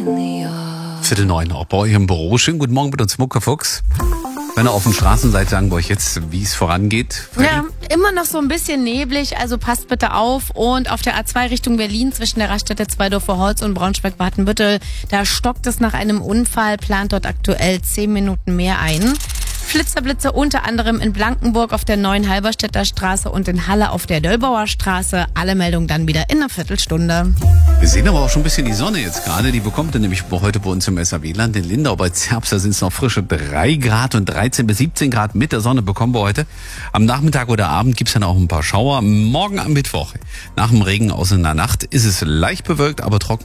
8:45 auch bei euch im Büro. Schönen guten Morgen mit uns, Mucke Fuchs. Wenn ihr auf den Straßen seid, sagen wir euch jetzt, wie es vorangeht. Ja, immer noch so ein bisschen neblig, also passt bitte auf. Und auf der A2 Richtung Berlin zwischen der Raststätte Zweidorfer-Holz und Braunschweig-Watenbüttel, da stockt es nach einem Unfall, plant dort aktuell 10 Minuten mehr ein. Flitzerblitze unter anderem in Blankenburg auf der neuen Halberstädter Straße und in Halle auf der Döllbauer Straße. Alle Meldungen dann wieder in einer Viertelstunde. Wir sehen aber auch schon ein bisschen die Sonne jetzt gerade. Die bekommt ihr nämlich heute bei uns im SAW-Land. In Lindau bei Zerbst, da sind es noch frische 3 Grad und 13 bis 17 Grad mit der Sonne bekommen wir heute. Am Nachmittag oder Abend gibt's dann auch ein paar Schauer. Morgen am Mittwoch, nach dem Regen aus in der Nacht, ist es leicht bewölkt, aber trocken.